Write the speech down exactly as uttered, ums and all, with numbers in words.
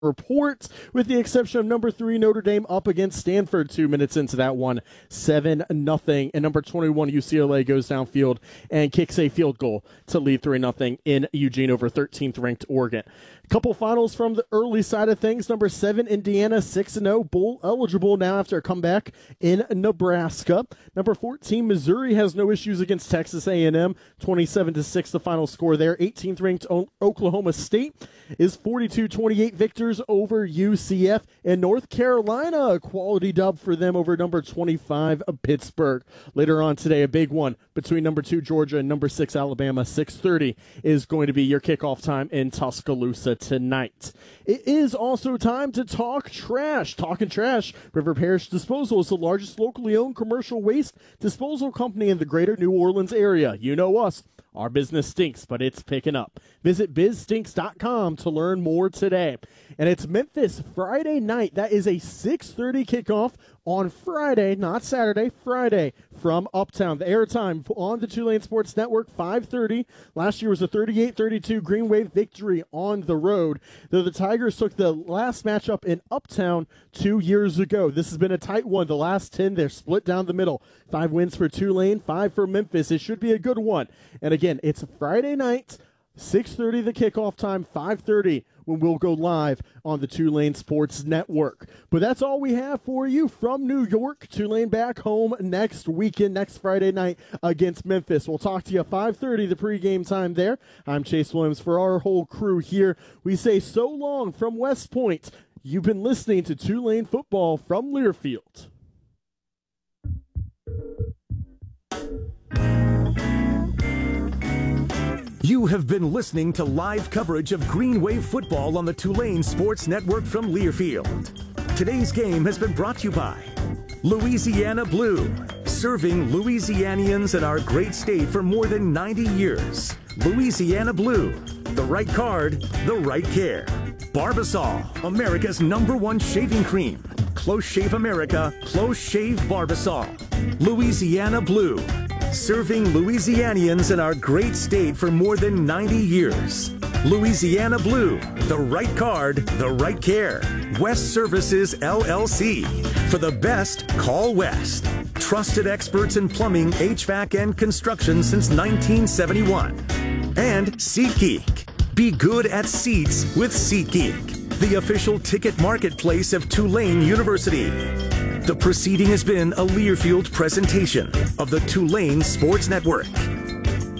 report, with the exception of number three Notre Dame up against Stanford two minutes into that one, seven nothing. And number twenty-one U C L A goes downfield and kicks a field goal to lead three nothing in Eugene over thirteenth ranked Oregon. Couple finals from the early side of things. Number seven, Indiana, six and oh, bowl eligible now after a comeback in Nebraska. Number fourteen, Missouri has no issues against Texas A and M, twenty-seven to six the final score there. eighteenth ranked o- Oklahoma State is forty-two twenty-eight victors over U C F. And North Carolina, a quality dub for them over number twenty-five, Pittsburgh. Later on today, a big one between number two, Georgia, and number six, Alabama. six thirty is going to be your kickoff time in Tuscaloosa tonight. It is also time to talk trash. Talking trash, River Parish Disposal is the largest locally owned commercial waste disposal company in the greater New Orleans area. You know us. Our business stinks, but it's picking up. Visit biz stinks dot com to learn more today. And it's Memphis Friday night. That is a six thirty kickoff on Friday, not Saturday, Friday, from Uptown. The airtime on the Tulane Sports Network, five thirty. Last year was a thirty-eight thirty-two Green Wave victory on the road, though the Tigers took the last matchup in Uptown two years ago. This has been a tight one. The last ten, they're split down the middle. Five wins for Tulane, five for Memphis. It should be a good one. And again, it's Friday night, six thirty the kickoff time, five thirty when we'll go live on the Tulane Sports Network. But that's all we have for you from New York. Tulane back home next weekend, next Friday night against Memphis. We'll talk to you at five thirty, the pregame time there. I'm Chase Williams. For our whole crew here, we say so long from West Point. You've been listening to Tulane football from Learfield. You have been listening to live coverage of Green Wave football on the Tulane Sports Network from Learfield. Today's game has been brought to you by Louisiana Blue, serving Louisianians in our great state for more than ninety years. Louisiana Blue, the right card, the right care. Barbasol, America's number one shaving cream. Close Shave America, Close Shave Barbasol. Louisiana Blue, serving Louisianians in our great state for more than ninety years. Louisiana Blue, the right card, the right care. West Services, L L C. For the best, call West. Trusted experts in plumbing, H V A C, and construction since nineteen seventy-one. And SeatGeek. Be good at seats with SeatGeek, the official ticket marketplace of Tulane University. The proceeding has been a Learfield presentation of the Tulane Sports Network.